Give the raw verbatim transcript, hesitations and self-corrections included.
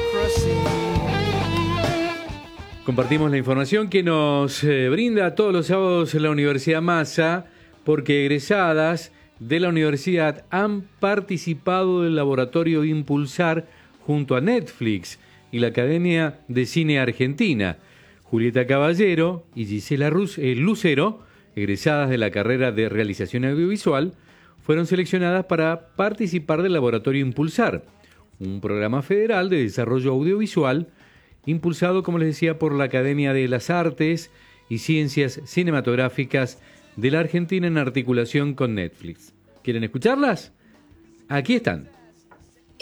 Compartimos la información que nos eh, brinda todos los sábados la Universidad Massa, porque egresadas de la universidad han participado del laboratorio Impulsar junto a Netflix y la Academia de Cine Argentina. Julieta Caballero y Gisela Ruz, eh, Lucero, egresadas de la carrera de Realización Audiovisual, fueron seleccionadas para participar del laboratorio Impulsar, un programa federal de desarrollo audiovisual impulsado, como les decía, por la Academia de las Artes y Ciencias Cinematográficas de la Argentina en articulación con Netflix. ¿Quieren escucharlas? Aquí están.